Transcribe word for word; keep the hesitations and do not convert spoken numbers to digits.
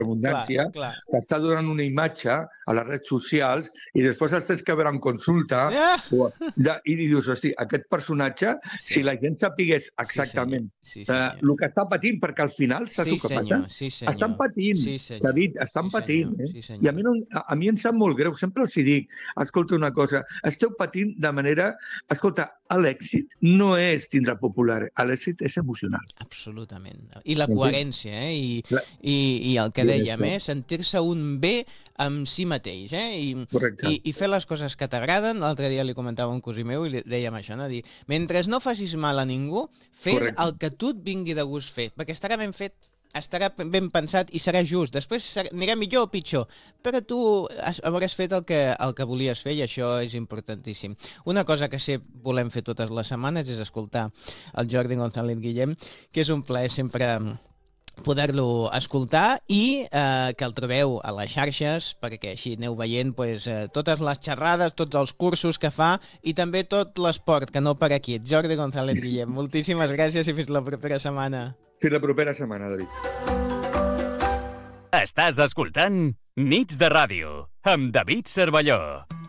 abundància, clar, clar. que està donant una imatge a les redes socials i després els tens que veure en consulta Ah! o de, i dius, hosti, aquest personatge, Sí. si la gent sapigués exactament Sí, eh, senyor. el que està patint, perquè al final saps Sí, el que senyor. passa? Sí, senyor. Estan patint, Sí, senyor. David, estan Sí, patint. senyor. Eh? Sí, senyor. I a mi, no, a, a mi em sap molt greu, sempre els hi dic, escolta una cosa, esteu patint de manera... Escolta, l'èxit no és tindre popular, l'èxit és emocional. Absolutament. I la M'entens? coherència, eh? I, La- i, i el que I dèiem, això. eh? Sentir-se un bé amb si mateix, eh? I, Correcte. i, i fer les coses que t'agraden. L'altre dia li comentava a un cosí meu i li dèiem això, no? Dir, mentre no facis mal a ningú, fes Correcte. el que tu et vingui de gust fer, perquè estarà ben fet, estarà ben pensat i serà just. Després anirà millor o pitjor, però tu has, hauràs fet el que, el que volies fer i això és importantíssim. Una cosa que sé volem fer totes les setmanes és escoltar el Jordi González Guillem, que és un plaer sempre poder-lo escoltar i eh, que el trobeu a les xarxes perquè així aneu veient pues, eh, totes les xerrades, tots els cursos que fa i també tot l'esport, que no per aquí. Jordi González Guillem, moltíssimes gràcies i fins la propera setmana. Fins la propera setmana, David. Estàs escoltant Nits de Ràdio amb David Cervelló.